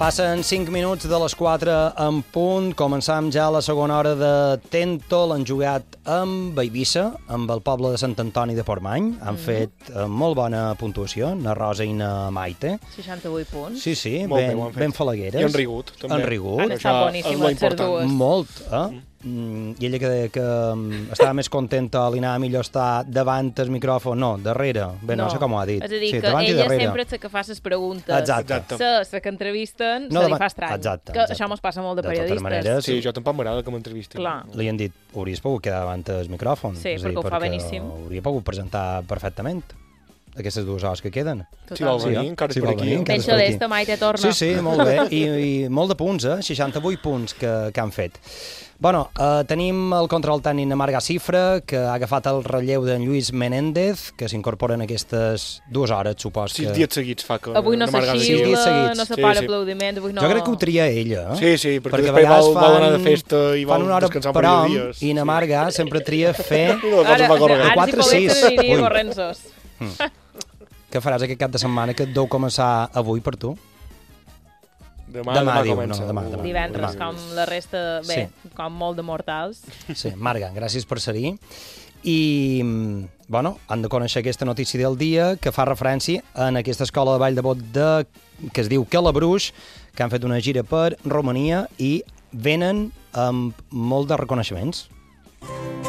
Passen 5 minuts de les 4 en punt. Començam ja la segona hora de Tento. L'han jugat amb Eivissa, amb el poble de Sant Antoni de Portmany. Han fet molt bona puntuació, na Rosa i na Maite. 68 punts. Sí, sí, Molt ben falagueres. I han rigut, també. Han rigut. Han estat boníssimes les dues. Molt, I ella que deia que estava més contenta a l'anar millor estar davant el micròfon, no, darrere. Bé, no sé com ho ha dit. És a dir, sí, que ella sempre és la que fa les preguntes. Exacte. La que entrevisten no, se li fa estrany. Exacte. Que això mos passa molt de periodistes. Maneres, sí, jo tampoc m'agrada que m'entrevistin. Clar. Li han dit, hauries pogut quedar davant el micròfon. Sí, perquè ho fa beníssim. Hauria pogut presentar perfectament aquestes 2 hores que queden. Si vol venir, encara és per aquí. Ben xodesta, Maite torna. Sí, molt bé. I molt de punts, 68 punts que han fet. Bueno, tenim el control tècnic de Marga Cifra, que ha agafat el relleu d'en Lluís Menéndez, que s'incorpora en aquestes 2 hores, supos. 6 dies seguits fa que... Avui no se xibla, no se para aplaudiment. Jo crec que ho tria ella. Sí, perquè després vol anar de festa i vol descansar un parell de dies. I na Marga sempre tria fer... Ara, si 4-6. aniria corrents-os. Què faràs aquest cap de setmana que et deu començar avui per tu? Demà comença. Demà. Divendres, com la resta, bé, com molt de mortals. Sí, Marga, gràcies per ser-hi. I, bueno, han de conèixer aquesta notícia del dia que fa referència en aquesta escola de ball de bot que es diu Calabruix, que han fet una gira per Romania i venen amb molt de reconeixements.